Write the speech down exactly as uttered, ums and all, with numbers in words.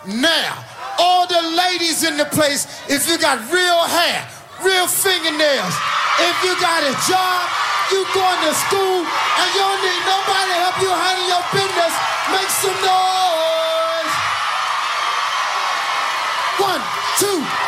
Now, all the ladies in the place, if you got real hair, real fingernails, if you got a job, you going to school, and you don't need nobody to help you handle your business, make some noise. One, two.